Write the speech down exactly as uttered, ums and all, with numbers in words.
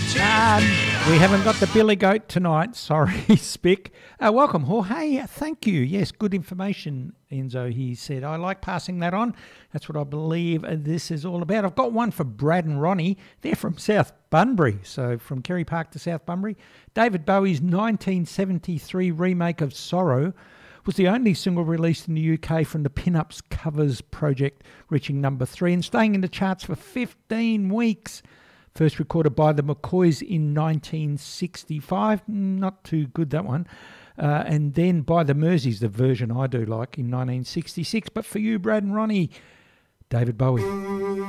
Um, we haven't got the Billy Goat tonight. Sorry, Spick. Uh, welcome, Jorge. Thank you. Yes, good information, Enzo. He said, I like passing that on. That's what I believe this is all about. I've got one for Brad and Ronnie. They're from South Bunbury, so from Kerry Park to South Bunbury. David Bowie's nineteen seventy-three remake of Sorrow was the only single released in the U K from the Pin-Ups Covers project, reaching number three and staying in the charts for fifteen weeks. First recorded by the McCoys in nineteen sixty-five. Not too good, that one. Uh, and then by the Merseys, the version I do like, in nineteen sixty-six. But for you, Brad and Ronnie, David Bowie.